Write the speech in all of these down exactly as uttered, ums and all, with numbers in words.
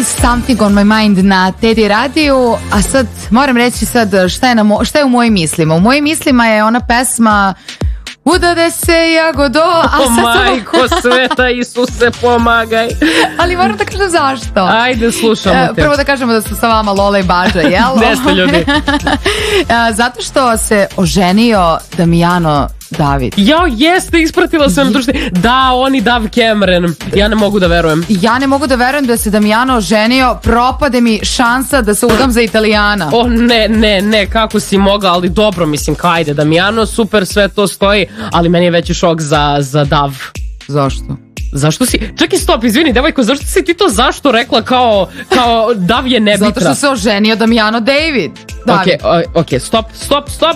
Something on my mind na Teddy radiju, a sad moram reći sad šta je, na mo- šta je u mojim mislima. U mojim mislima je ona pesma Udade se jagodo, a sad majko sveta, Isuse pomagaj. Ali moram da kažem zašto. Ajde, slušamo te. Prvo da kažemo da su sa vama Lola i Bađa, jel? Neste ljudi. Zato što se oženio Damijano David. Jao, jeste, ispratila sam društvo. Da, on i Dove Cameron. Ja ne mogu da verujem. Ja ne mogu da verujem da se Damijano oženio. Propade mi šansa da se udam za Italijana. O, ne, ne, ne, kako si mogla, ali dobro, mislim, kajde, Damijano, super, sve to stoji, ali meni je veći šok za, za Dove. Zašto? Zašto si... Čekaj, stop, izvini, devojko, zašto si ti to zašto rekla kao, kao Dove je nebitna? Zato što se oženio Damijano David. David. Ok, ok, stop, stop, stop.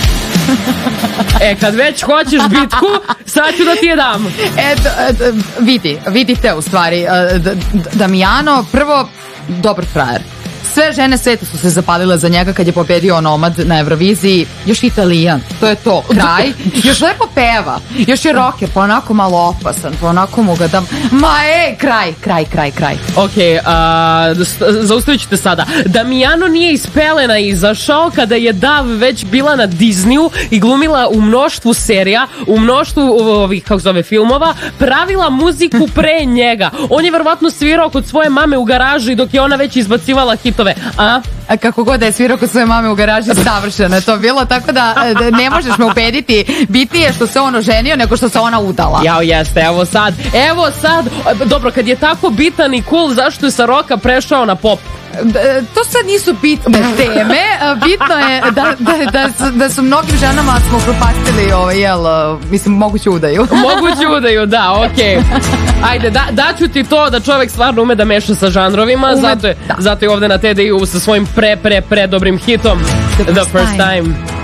E, kad već hoćeš bitku, sad ću da ti je dam. E, d- d- vidi, vidite u stvari, d- d- Damijano, prvo, dobar frajer. Sve žene sveta su se zapalile za njega kad je pobedio Onomad na Euroviziji. Još Italijan, to je to, kraj. Još lepo peva, još je rocker, pa onako malo opasan, pa onako mu ga dam. Ma ej, kraj, kraj, kraj, kraj. Ok, uh, zaustavit ću te sada. Damijano nije iz pelena izašao kada je Dove već bila na Disneyu i glumila u mnoštvu serija, u mnoštvu ovih, kako zove, filmova, pravila muziku pre njega. On je verovatno svirao kod svoje mame u garaži dok je ona već izbacivala hitove. A? A kako god da je svirao kod svoje mame u garaži, savršeno je to bilo, tako da ne možeš me ubediti, bitnije što se on oženio nego što se ona udala. Jao, jeste, evo sad, evo sad, dobro, kad je tako bitan i cool, zašto je sa roka prešao na pop? To sad nisu bitne teme, bitno je da, da, da, su, da su mnogim ženama smo propastili ovaj, jel, mislim, moguću udaju. Moguću udaju, da, okej. Okay. Ajde, da, daću ti to da čovek stvarno ume da meša sa žanrovima, ume, zato, je, zato je ovde na T D I-u sa svojim pre, pre, pre dobrim hitom The First Time.